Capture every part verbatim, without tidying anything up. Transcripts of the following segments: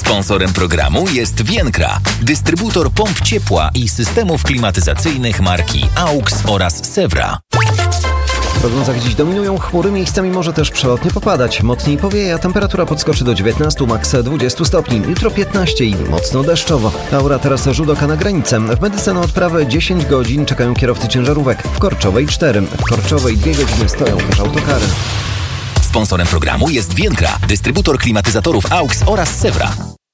Sponsorem programu jest Vienkra, dystrybutor pomp ciepła i systemów klimatyzacyjnych marki AUX oraz Sewra. W prognozach dziś dominują chmury, miejscami może też przelotnie popadać. Mocniej powieje, a temperatura podskoczy do dziewiętnastu, maks dwudziestu stopni. Jutro piętnaście i mocno deszczowo. Aura teraz Żudoka na granicę. W Medyce na odprawę dziesięć godzin czekają kierowcy ciężarówek. W Korczowej cztery. W Korczowej dwie godziny stoją też autokary. Sponsorem programu jest Vienkra, dystrybutor klimatyzatorów AUX oraz Sewra.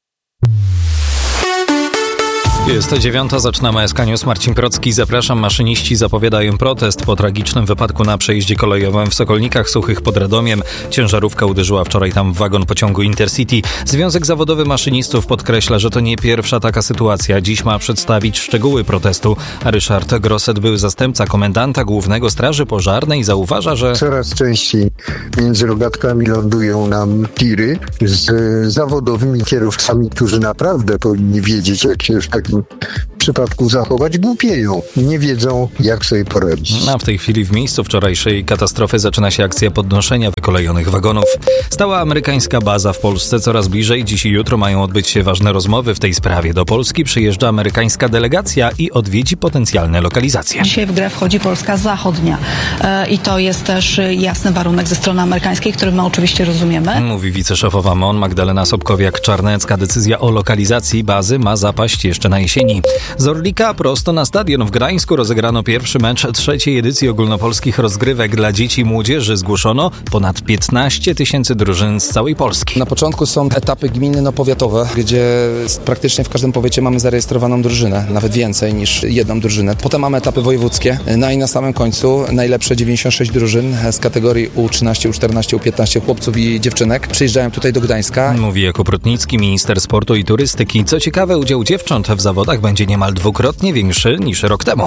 Jest dziewiąta, zaczynamy S K News. Marcin Procki, zapraszam. Maszyniści zapowiadają protest po tragicznym wypadku na przejeździe kolejowym w Sokolnikach Suchych pod Radomiem. Ciężarówka uderzyła wczoraj tam w wagon pociągu Intercity. Związek Zawodowy Maszynistów podkreśla, że to nie pierwsza taka sytuacja. Dziś ma przedstawić szczegóły protestu. Ryszard Grosset, był zastępca komendanta Głównego Straży Pożarnej, zauważa, że coraz częściej między rogatkami lądują nam tiry z zawodowymi kierowcami, którzy naprawdę powinni wiedzieć, jak się w takim w przypadku zachować, głupieją. Nie wiedzą, jak sobie poradzić. A w tej chwili w miejscu wczorajszej katastrofy zaczyna się akcja podnoszenia wykolejonych wagonów. Stała amerykańska baza w Polsce coraz bliżej. Dziś i jutro mają odbyć się ważne rozmowy w tej sprawie. Do Polski przyjeżdża amerykańska delegacja i odwiedzi potencjalne lokalizacje. Dzisiaj w grę wchodzi Polska Zachodnia i to jest też jasny warunek ze strony amerykańskiej, który my oczywiście rozumiemy. Mówi wiceszefowa M O N Magdalena Sobkowiak-Czarnecka. Decyzja o lokalizacji bazy ma zapaść jeszcze na jesieni. Z Orlika prosto na stadion w Gdańsku rozegrano pierwszy mecz trzeciej edycji ogólnopolskich rozgrywek dla dzieci i młodzieży. Zgłoszono ponad piętnaście tysięcy drużyn z całej Polski. Na początku są etapy gminno-powiatowe, gdzie praktycznie w każdym powiecie mamy zarejestrowaną drużynę, nawet więcej niż jedną drużynę. Potem mamy etapy wojewódzkie, no i na samym końcu najlepsze dziewięćdziesiąt sześć drużyn z kategorii U trzynaście, U czternaście, U piętnaście chłopców i dziewczynek przyjeżdżają tutaj do Gdańska. Mówi Jakub Rutnicki, minister sportu i turystyki. Co ciekawe, udział dziewcząt w zawodach będzie niemal dwukrotnie większy niż rok temu.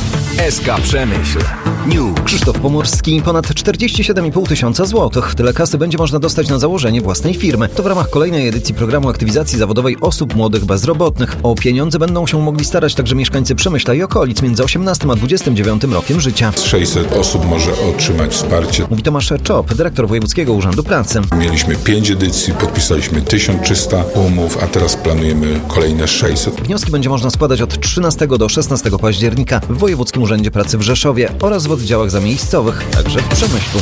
S K Przemyśl. News. Krzysztof Pomorski, ponad czterdzieści siedem i pół tysiąca złotych. Tyle kasy będzie można dostać na założenie własnej firmy. To w ramach kolejnej edycji programu aktywizacji zawodowej osób młodych bezrobotnych. O pieniądze będą się mogli starać także mieszkańcy Przemyśla i okolic między osiemnastym a dwudziestym dziewiątym rokiem życia. sześćset osób może otrzymać wsparcie. Mówi Tomasz Czop, dyrektor Wojewódzkiego Urzędu Pracy. Mieliśmy pięć edycji, podpisaliśmy tysiąc trzysta umów, a teraz planujemy kolejne sześćset. Wnioski będzie można składać od trzynastego do szesnastego października w Wojewódzkim Urzędzie Pracy w Rzeszowie oraz w oddziałach zamiejscowych, także w Przemyślu.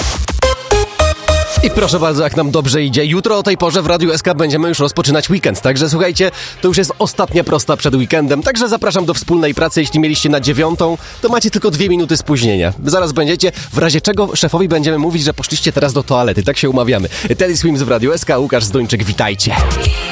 I proszę bardzo, jak nam dobrze idzie. Jutro o tej porze w Radiu S K będziemy już rozpoczynać weekend. Także słuchajcie, to już jest ostatnia prosta przed weekendem. Także zapraszam do wspólnej pracy. Jeśli mieliście na dziewiątą, to macie tylko dwie minuty spóźnienia. Zaraz będziecie, w razie czego szefowi będziemy mówić, że poszliście teraz do toalety. Tak się umawiamy. Teddy Swims w Radiu S K, Łukasz Zduńczyk, witajcie.